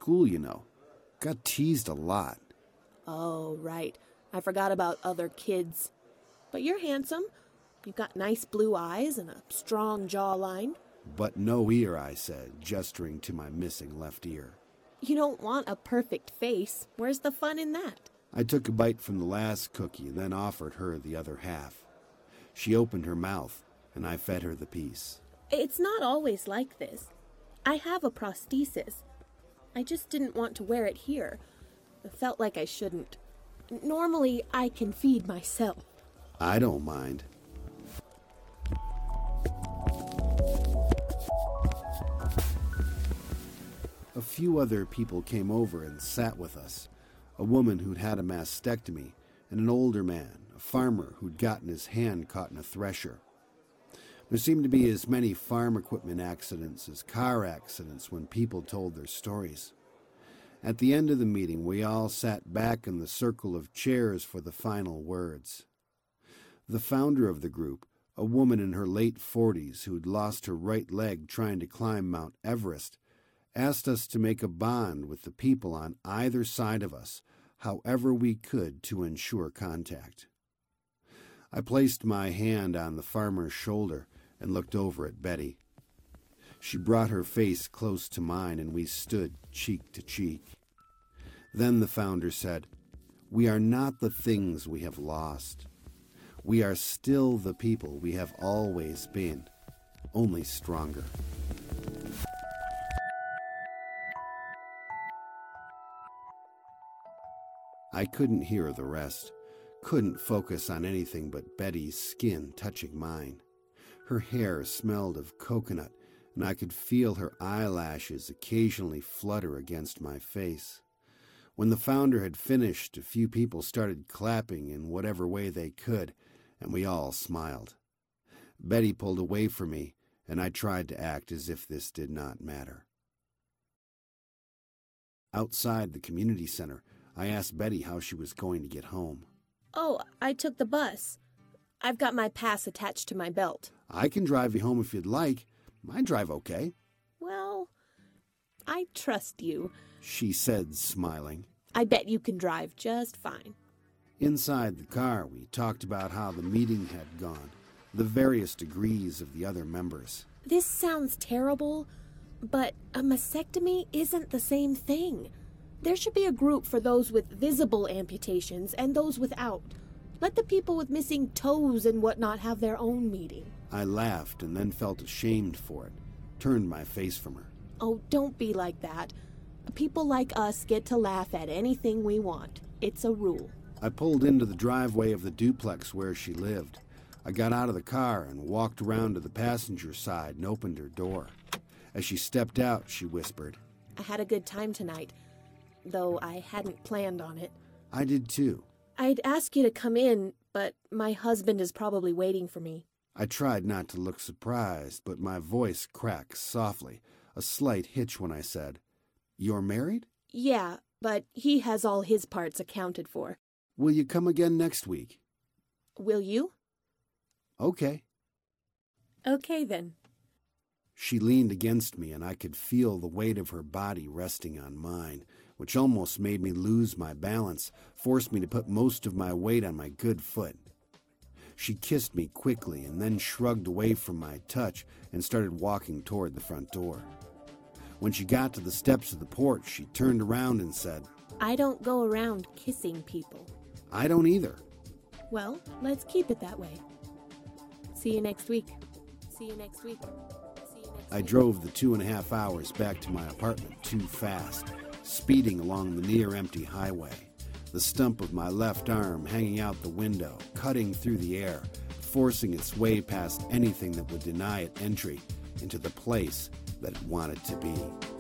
school, you know. Got teased a lot. Oh, right. I forgot about other kids. But you're handsome. You've got nice blue eyes and a strong jawline. But no ear, I said, gesturing to my missing left ear. You don't want a perfect face. Where's the fun in that? I took a bite from the last cookie and then offered her the other half. She opened her mouth, and I fed her the piece. It's not always like this. I have a prosthesis. I just didn't want to wear it here. It felt like I shouldn't. Normally, I can feed myself. I don't mind. A few other people came over and sat with us. A woman who'd had a mastectomy, and an older man, a farmer who'd gotten his hand caught in a thresher. There seemed to be as many farm equipment accidents as car accidents when people told their stories. At the end of the meeting, we all sat back in the circle of chairs for the final words. The founder of the group, a woman in her late 40s who'd lost her right leg trying to climb Mount Everest, asked us to make a bond with the people on either side of us, however we could to ensure contact. I placed my hand on the farmer's shoulder and looked over at Betty. She brought her face close to mine and we stood cheek to cheek. Then the founder said, "We are not the things we have lost. We are still the people we have always been, only stronger." I couldn't hear the rest, couldn't focus on anything but Betty's skin touching mine. Her hair smelled of coconut, and I could feel her eyelashes occasionally flutter against my face. When the founder had finished, a few people started clapping in whatever way they could, and we all smiled. Betty pulled away from me, and I tried to act as if this did not matter. Outside the community center, I asked Betty how she was going to get home. Oh, I took the bus. I've got my pass attached to my belt. I can drive you home if you'd like. I drive okay. Well, I trust you, she said, smiling. I bet you can drive just fine. Inside the car, we talked about how the meeting had gone, the various degrees of the other members. This sounds terrible, but a mastectomy isn't the same thing. There should be a group for those with visible amputations and those without. Let the people with missing toes and whatnot have their own meeting. I laughed and then felt ashamed for it, turned my face from her. Oh, don't be like that. People like us get to laugh at anything we want. It's a rule. I pulled into the driveway of the duplex where she lived. I got out of the car and walked around to the passenger side and opened her door. As she stepped out, she whispered, I had a good time tonight, though I hadn't planned on it. I did too. I'd ask you to come in, but my husband is probably waiting for me. I tried not to look surprised, but my voice cracked softly, a slight hitch when I said, You're married? Yeah, but he has all his parts accounted for. Will you come again next week? Will you? Okay. Okay, then. She leaned against me, and I could feel the weight of her body resting on mine, which almost made me lose my balance, forced me to put most of my weight on my good foot. She kissed me quickly and then shrugged away from my touch and started walking toward the front door. When she got to the steps of the porch, she turned around and said, I don't go around kissing people. I don't either. Well, let's keep it that way. See you next week. See you next week. I drove the 2.5 hours back to my apartment too fast, speeding along the near-empty highway, the stump of my left arm hanging out the window, cutting through the air, forcing its way past anything that would deny it entry into the place that it wanted to be.